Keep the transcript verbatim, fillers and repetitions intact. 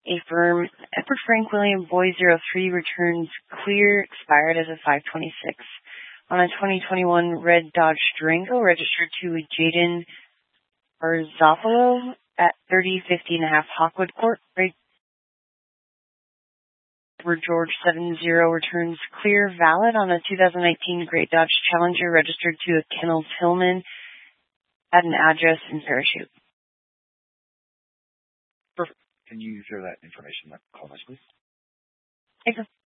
A firm, Edward Frank William Boy zero three returns clear, expired as of five twenty-six. On a twenty twenty-one red Dodge Durango registered to Jaden Barzopolo at thirty fifty and a half Hawkwood Court. Right where George seven zero returns clear, valid on a two thousand nineteen Great Dodge Challenger registered to a Kennels Hillman at an address in Parachute. Perfect. Can you share that information? That call us, please. Thank you.